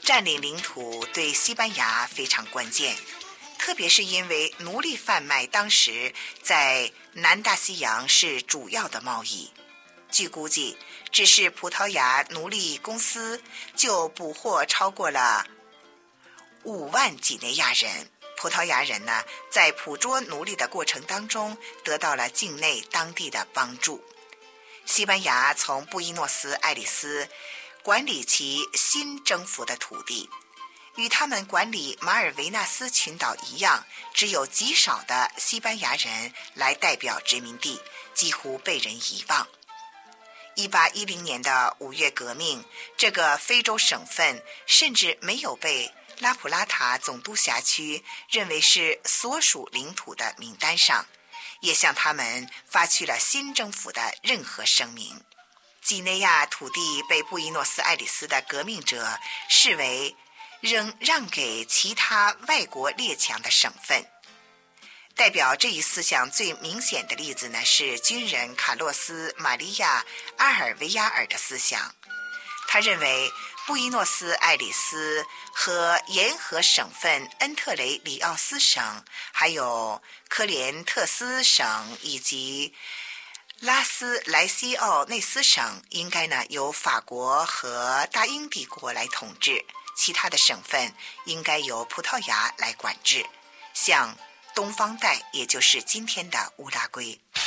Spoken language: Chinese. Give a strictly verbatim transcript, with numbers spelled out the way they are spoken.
占领领土对西班牙非常关键，特别是因为奴隶贩卖当时在南大西洋是主要的贸易。据估计，只是葡萄牙奴隶公司就捕获超过了五万几内亚人。葡萄牙人呢，在捕捉奴隶的过程当中得到了境内当地的帮助。西班牙从布宜诺斯艾利斯管理其新征服的土地，与他们管理马尔维纳斯群岛一样，只有极少的西班牙人来代表殖民地，几乎被人遗忘。一八一零年的五月革命，这个非洲省份甚至没有被拉普拉塔总督辖区认为是所属领土的名单上，也向他们发去了新政府的任何声明。几内亚土地被布宜诺斯艾利斯的革命者视为仍让给其他外国列强的省份。代表这一思想最明显的例子呢，是军人卡洛斯·玛利亚·阿尔维亚尔的思想。他认为布宜诺斯艾利斯和沿河省份恩特雷里奥斯省，还有科连特斯省以及拉斯莱西奥内斯省应该呢由法国和大英帝国来统治，其他的省份应该由葡萄牙来管制，像东方带，也就是今天的乌拉圭。